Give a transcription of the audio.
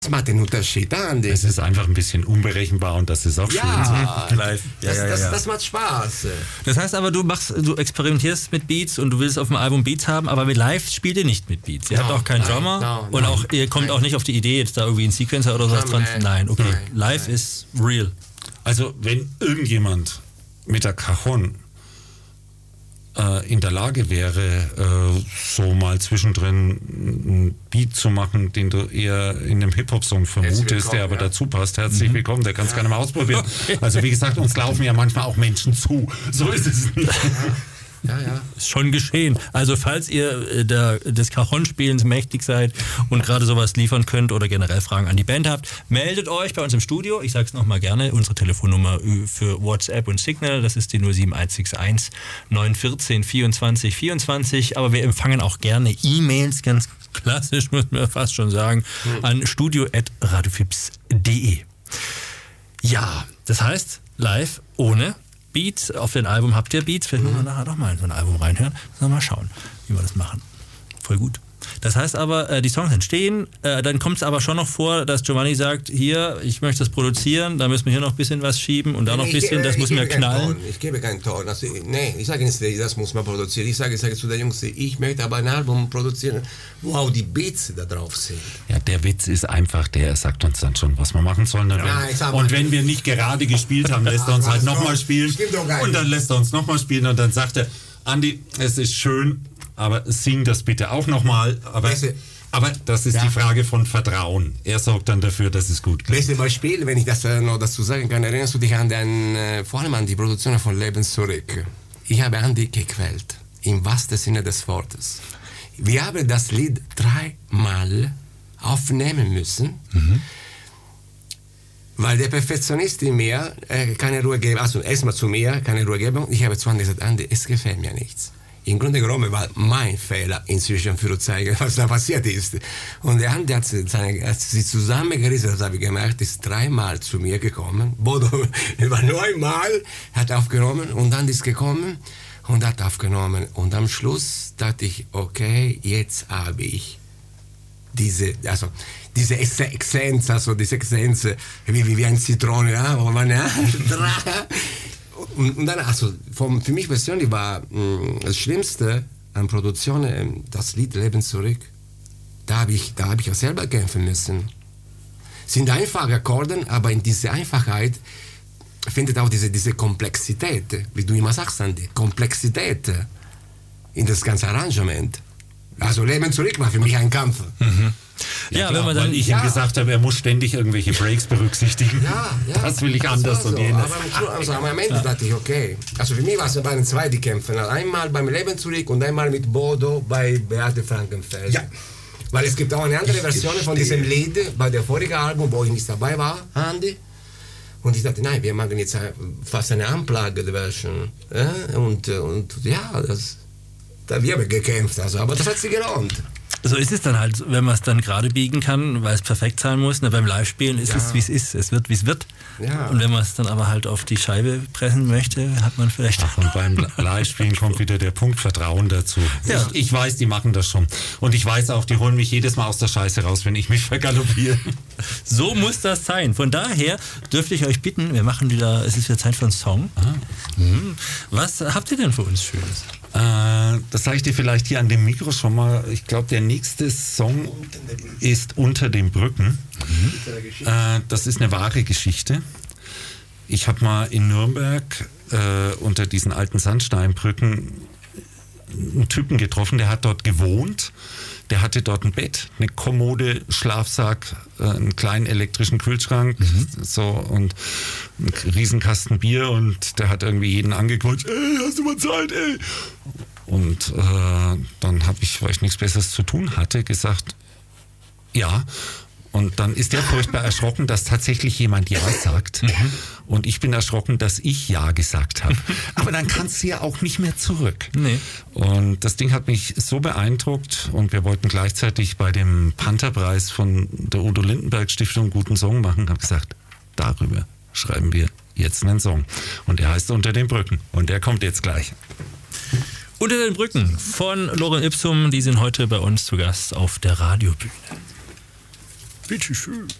macht den Unterschied, Andi. Es ist einfach ein bisschen unberechenbar und das ist auch schön. Live. Das macht Spaß. Das heißt aber, du experimentierst mit Beats und du willst auf dem Album Beats haben, aber mit Live spielt ihr nicht mit Beats. Ihr habt auch keinen Drummer und auch ihr kommt auch nicht auf die Idee, jetzt da irgendwie einen Sequencer oder sowas dran. Nein, okay. Live ist real. Also wenn irgendjemand mit der Cajon in der Lage wäre, so mal zwischendrin einen Beat zu machen, den du eher in einem Hip-Hop-Song vermutest, der aber dazu passt. Herzlich willkommen, der kann es gerne mal ausprobieren. Also wie gesagt, uns laufen ja manchmal auch Menschen zu. So ist es nicht. Ja. Ist schon geschehen. Also falls ihr des Cajon-Spielens mächtig seid und gerade sowas liefern könnt oder generell Fragen an die Band habt, meldet euch bei uns im Studio. Ich sage es nochmal gerne, unsere Telefonnummer für WhatsApp und Signal, das ist die 07161 914 24 24. Aber wir empfangen auch gerne E-Mails, ganz klassisch, muss man fast schon sagen, an studio@radiofips.de. Ja, das heißt, live ohne Beats. Auf dem Album habt ihr Beats. Vielleicht müssen wir nachher doch mal in so ein Album reinhören. Mal schauen, wie wir das machen. Voll gut. Das heißt aber, die Songs entstehen, dann kommt es aber schon noch vor, dass Giovanni sagt, hier, ich möchte das produzieren, da müssen wir hier noch ein bisschen was schieben und da noch ein bisschen, das müssen wir knallen. Ich gebe keinen Ton. Also, ich sage nicht, das muss man produzieren. Ich sage zu den Jungs, ich möchte aber ein Album produzieren, wo auch die Beats da drauf sind. Ja, der Witz ist einfach, der sagt uns dann schon, was wir machen sollen. Und wenn wir nicht gerade gespielt haben, lässt er uns halt nochmal spielen. Und dann lässt er uns nochmal spielen und dann sagt er, Andi, es ist schön, aber sing das bitte auch nochmal. Aber das ist die Frage von Vertrauen. Er sorgt dann dafür, dass es gut geht. Beste Beispiel, wenn ich das noch dazu sagen kann, erinnerst du dich vor allem an die Produktion von Leben zurück. Ich habe Andi gequält, im wahrsten Sinne des Wortes. Wir haben das Lied 3-mal aufnehmen müssen, weil der Perfektionist in mir keine Ruhe geben, also erstmal zu mir keine Ruhe geben. Ich habe zu Andi gesagt, Andi, es gefällt mir nichts. Im Grunde genommen war mein Fehler inzwischen für zu zeigen, was da passiert ist. Und der Andi hat sie zusammengerissen, das habe ich gemerkt, ist 3-mal zu mir gekommen. Bodo war nur einmal, hat aufgenommen und dann ist gekommen und hat aufgenommen. Und am Schluss dachte ich, okay, jetzt habe ich diese Essenz, wie ein Zitrone, Und dann, also für mich persönlich war das Schlimmste an Produktionen das Lied Leben zurück. Da habe ich auch selber kämpfen müssen. Sind einfache Akkorde, aber in dieser Einfachheit findet auch diese Komplexität, wie du immer sagst, Andi, Komplexität in das ganze Arrangement. Also Leben zurück war für mich ein Kampf. Ja, klar, wenn man dann, weil ich ihm gesagt habe, er muss ständig irgendwelche Breaks berücksichtigen. Das will ich anders und jenes. Aber am Ende dachte ich, okay. Also für mich waren zwei die kämpfen. Einmal beim Leben zurück und einmal mit Bodo bei Beate Frankenfeld. Ja. Weil es gibt auch eine andere Version von diesem Lied bei der vorigen Album, wo ich nicht dabei war, Andi. Und ich dachte, nein, wir machen jetzt fast eine Unplugged-Version. Und ja, wir haben gekämpft, aber das hat sich gelohnt. So ist es dann halt, wenn man es dann gerade biegen kann, weil es perfekt sein muss. Beim Live-Spielen ist es, wie es ist. Es wird, wie es wird. Ja. Und wenn man es dann aber halt auf die Scheibe pressen möchte, hat man vielleicht... Und beim Live-Spielen kommt wieder der Punkt Vertrauen dazu. Ja. Ich weiß, die machen das schon. Und ich weiß auch, die holen mich jedes Mal aus der Scheiße raus, wenn ich mich vergaloppiere. So muss das sein. Von daher dürfte ich euch bitten, es ist wieder Zeit für einen Song. Was habt ihr denn für uns Schönes? Das sage ich dir vielleicht hier an dem Mikro schon mal. Ich glaube, der nächste Song ist Unter den Brücken. Das ist eine wahre Geschichte. Ich habe mal in Nürnberg unter diesen alten Sandsteinbrücken einen Typen getroffen, der hat dort gewohnt. Der hatte dort ein Bett, eine Kommode, Schlafsack, einen kleinen elektrischen Kühlschrank so, und einen Riesenkasten Bier, und der hat irgendwie jeden angequatscht, ey, hast du mal Zeit, ey? Und dann habe ich, weil ich nichts Besseres zu tun hatte, gesagt, ja. Und dann ist der furchtbar erschrocken, dass tatsächlich jemand Ja sagt. Und ich bin erschrocken, dass ich Ja gesagt habe. Aber dann kannst du ja auch nicht mehr zurück. Nee. Und das Ding hat mich so beeindruckt, und wir wollten gleichzeitig bei dem Pantherpreis von der Udo Lindenberg Stiftung einen guten Song machen. Habe gesagt, darüber schreiben wir jetzt einen Song. Und der heißt Unter den Brücken. Und der kommt jetzt gleich. Unter den Brücken von Lorem Ipsum. Die sind heute bei uns zu Gast auf der Radiobühne. Bitte schön.